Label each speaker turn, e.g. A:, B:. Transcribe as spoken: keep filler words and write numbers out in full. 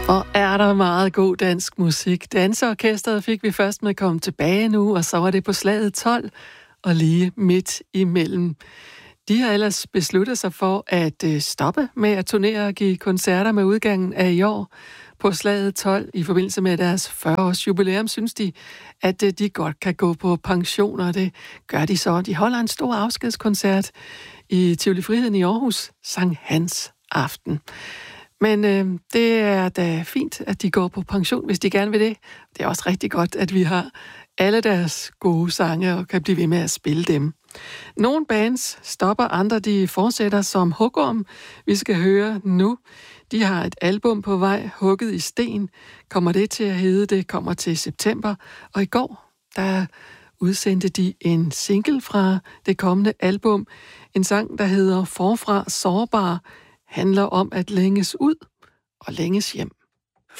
A: Og er der meget god dansk musik. Danseorkestret fik vi først med at komme tilbage nu, og så var det på slaget tolv og lige midt imellem. De har ellers besluttet sig for at stoppe med at turnere og give koncerter med udgangen af i år. På slaget tolv i forbindelse med deres fyrre års jubilæum, synes de, at de godt kan gå på pension, og det gør de så. De holder en stor afskedskoncert i Tivoli Friheden i Aarhus, Sankt Hans aften. Men øh, det er da fint, at de går på pension, hvis de gerne vil det. Det er også rigtig godt, at vi har alle deres gode sange og kan blive ved med at spille dem. Nogle bands stopper, andre de fortsætter som Hugorm. Vi skal høre nu. De har et album på vej, Hugget i sten. Kommer det til at hedde, det kommer til september. Og i går, der udsendte de en single fra det kommende album. En sang, der hedder Forfra sårbar, handler om at længes ud og længes hjem.